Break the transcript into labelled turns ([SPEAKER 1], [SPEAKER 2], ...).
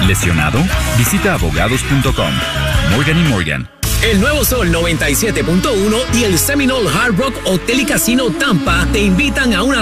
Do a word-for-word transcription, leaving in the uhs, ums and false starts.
[SPEAKER 1] ¿Lesionado? Visita abogados punto com. Morgan y Morgan.
[SPEAKER 2] El Nuevo Sol noventa y siete punto uno y el Seminole Hard Rock Hotel y Casino Tampa te invitan a una